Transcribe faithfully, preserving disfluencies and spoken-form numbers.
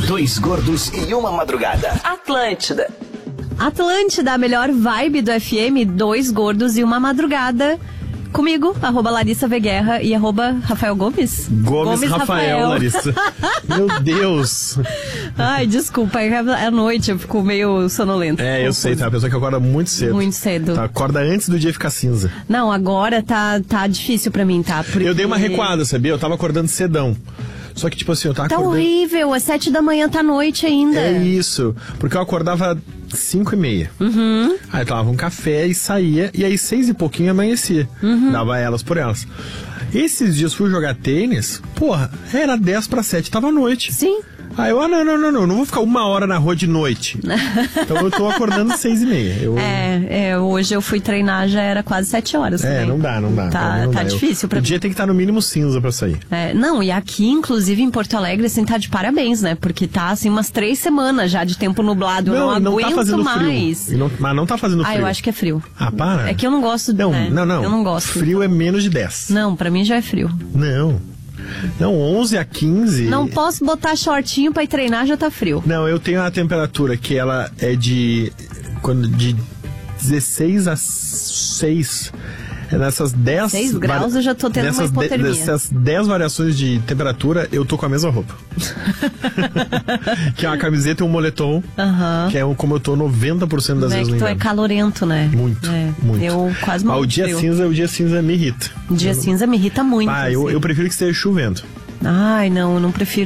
Dois gordos e uma madrugada. Atlântida. Atlântida, a melhor vibe do F M, dois gordos e uma madrugada. Comigo, arroba Larissa Veguerra e arroba Rafael Gomes. Gomes, Gomes Rafael, Rafael, Larissa. Meu Deus. Ai, desculpa, é noite, eu fico meio sonolenta. É, eu sei, tá? A pessoa que acorda muito cedo. Muito cedo. Tá, acorda antes do dia ficar cinza. Não, agora tá, tá difícil pra mim, tá? Porque... Eu dei uma recuada, sabia? Eu tava acordando cedão. Só que, tipo assim, eu tava tá acordando... Tá horrível, às sete da manhã tá noite ainda. É isso, porque eu acordava cinco e meia. Uhum. Aí eu tomava um café e saía, e aí seis e pouquinho amanhecia. Uhum. Dava elas por elas. Esses dias fui jogar tênis, porra, era dez para sete, tava à noite. Sim. Aí eu, ah, não, não, não, não, não vou ficar uma hora na rua de noite. Então eu tô acordando seis e meia. Eu... É, é, hoje eu fui treinar, já era quase sete horas. É, também. não dá, não dá. Tá, não tá dá. difícil eu, pra O mim. dia tem que estar no mínimo cinza pra sair. É, não, e aqui, inclusive, em Porto Alegre, assim, tá de parabéns, né? Porque tá, assim, umas três semanas já de tempo nublado. Eu não, não aguento tá fazendo mais. Frio. Não, mas não tá fazendo frio. Ah, eu acho que é frio. Ah, para. É que eu não gosto... Não, né? não, não. Eu não gosto. Frio é menos de dez. Não, pra mim já é frio. Não. Não, onze a quinze... Não posso botar shortinho pra ir treinar, já tá frio. Não, eu tenho a temperatura que ela é de... Quando, de dezesseis a seis... É nessas dez... seis graus eu já tô tendo uma hipotermia. De, dessas dez variações de temperatura, eu tô com a mesma roupa. Que é uma camiseta e um moletom. Uhum. Que é como eu tô noventa por cento das é vezes que no tu inverno. é calorento, né? Muito, é. muito. Eu quase morro. morro. O dia frio. cinza, o dia cinza me irrita. O dia eu cinza não... me irrita muito. Ah, assim. eu, eu prefiro que esteja chovendo. Ai, não, eu não prefiro.